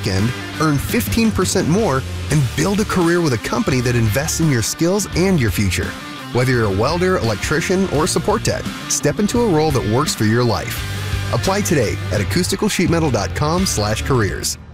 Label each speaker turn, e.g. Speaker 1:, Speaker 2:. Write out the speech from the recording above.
Speaker 1: weekend, earn 15% more, and build a career with a company that invests in your skills and your future. Whether you're a welder, electrician, or support tech, step into a role that works for your life. Apply today at acousticalsheetmetal.com/careers.